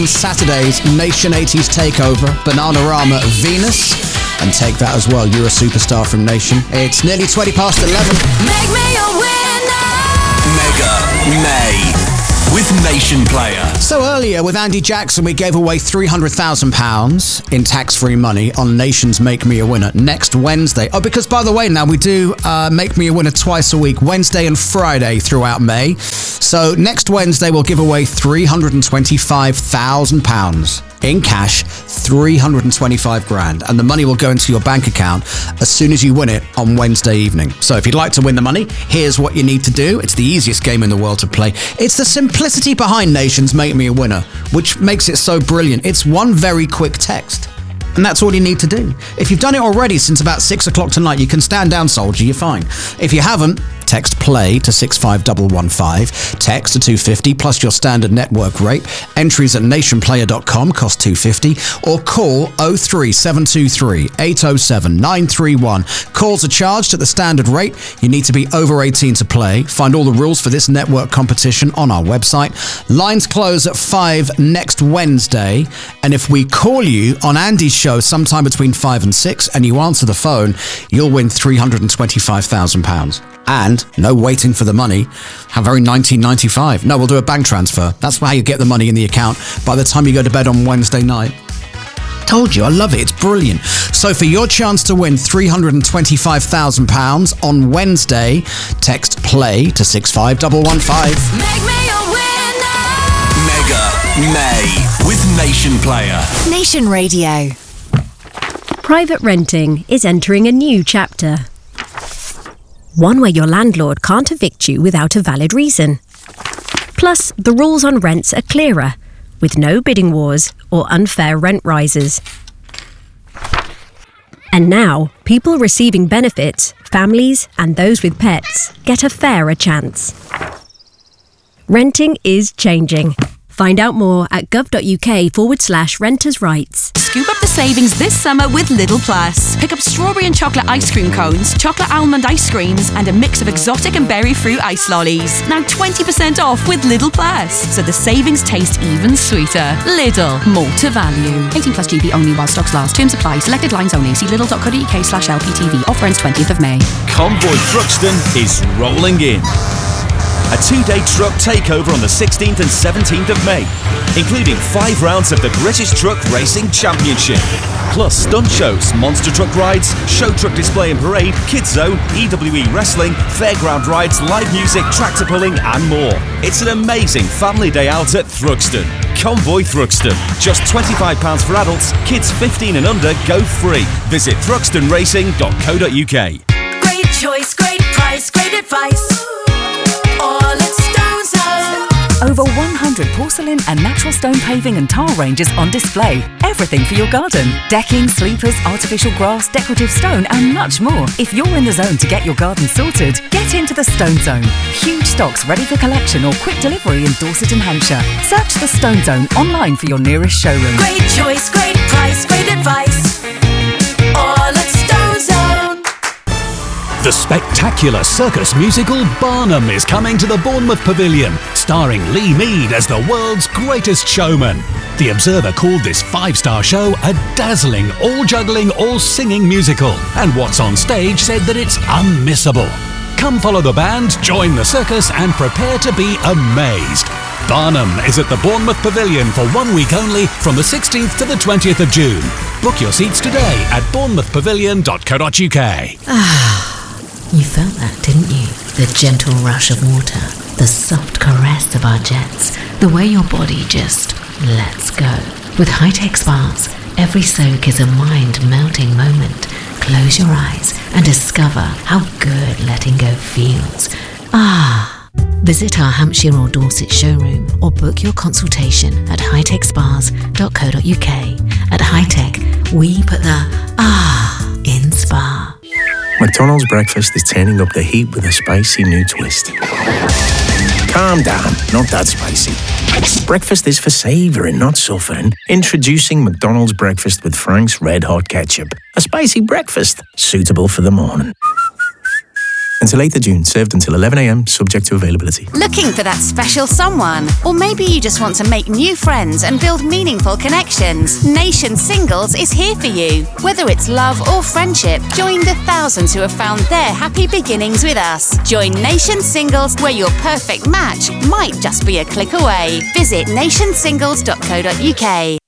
on Saturday's Nation 80s Takeover, Bananarama Venus. And take that as well, you're a superstar from Nation. It's nearly 20 past 11. Make me a winner! Mega May with Nation Player. So earlier with Andy Jackson, we gave away £300,000 in tax-free money on Nation's Make Me a Winner next Wednesday. Oh, because by the way, now we do Make Me a Winner twice a week, Wednesday and Friday throughout May. So next Wednesday, we'll give away £325,000 in cash, 325 grand, and the money will go into your bank account as soon as you win it on Wednesday evening. So if you'd like to win the money, here's what you need to do. It's the easiest game in the world to play. It's the simplicity behind Nation's Make Me a Winner, which makes it so brilliant. It's one very quick text. And that's all you need to do. If you've done it already since about 6 o'clock tonight, you can stand down, soldier, you're fine. If you haven't, text PLAY to 65115, text to 250 plus your standard network rate. Entries at nationplayer.com cost 250, or call 03723 807 931. Calls are charged at the standard rate. You need to be over 18 to play. Find all the rules for this network competition on our website. Lines close at 5 next Wednesday, and if we call you on Andy's show sometime between 5 and 6 and you answer the phone, you'll win £325,000. And no waiting for the money. How very 1995. No, we'll do a bank transfer. That's how you get the money in the account by the time you go to bed on Wednesday night. Told you, I love it. It's brilliant. So for your chance to win £325,000 on Wednesday, text PLAY to 65115. Make me a winner! Mega May with Nation Player. Nation Radio. Private renting is entering a new chapter. One where your landlord can't evict you without a valid reason. Plus, the rules on rents are clearer, with no bidding wars or unfair rent rises. And now, people receiving benefits, families and those with pets, get a fairer chance. Renting is changing. Find out more at gov.uk/renters' rights. Scoop up the savings this summer with Lidl Plus. Pick up strawberry and chocolate ice cream cones, chocolate almond ice creams, and a mix of exotic and berry fruit ice lollies. Now 20% off with Lidl Plus, so the savings taste even sweeter. Lidl, more to value. 18 plus GB only while stocks last. Terms apply. Selected lines only. See lidl.co.uk/LPTV. Offer ends 20th of May. Convoy Thruxton is rolling in. A 2-day truck takeover on the 16th and 17th of May, including 5 rounds of the British Truck Racing Championship, plus stunt shows, monster truck rides, show truck display and parade, kids zone, EWE wrestling, fairground rides, live music, tractor pulling and more. It's an amazing family day out at Thruxton. Convoy Thruxton. Just £25 for adults, kids 15 and under go free. Visit thruxtonracing.co.uk. Great choice, great price, great advice. All at Stone Zone. Over 100 porcelain and natural stone paving and tile ranges on display. Everything for your garden. Decking, sleepers, artificial grass, decorative stone and much more. If you're in the zone to get your garden sorted, get into the Stone Zone. Huge stocks ready for collection or quick delivery in Dorset and Hampshire. Search the Stone Zone online for your nearest showroom. Great choice, great price, great advice. All at Stone Zone. The spectacular circus musical Barnum is coming to the Bournemouth Pavilion, starring Lee Mead as the world's greatest showman. The Observer called this 5-star show a dazzling, all-juggling, all-singing musical, and What's on Stage said that it's unmissable. Come follow the band, join the circus, and prepare to be amazed. Barnum is at the Bournemouth Pavilion for 1 week only from the 16th to the 20th of June. Book your seats today at bournemouthpavilion.co.uk. You felt that, didn't you? The gentle rush of water, the soft caress of our jets, the way your body just lets go. With high-tech spas, every soak is a mind-melting moment. Close your eyes and discover how good letting go feels. Visit our Hampshire or Dorset showroom or book your consultation at hightechspas.co.uk. At Hightech, we put the in spa. McDonald's breakfast is turning up the heat with a spicy new twist. Calm down, not that spicy. Breakfast is for savouring, not suffering. Introducing McDonald's breakfast with Frank's Red Hot Ketchup. A spicy breakfast, suitable for the morning. Until 8th of June, served until 11 a.m, subject to availability. Looking for that special someone? Or maybe you just want to make new friends and build meaningful connections. Nation Singles is here for you. Whether it's love or friendship, join the thousands who have found their happy beginnings with us. Join Nation Singles, where your perfect match might just be a click away. Visit nationsingles.co.uk.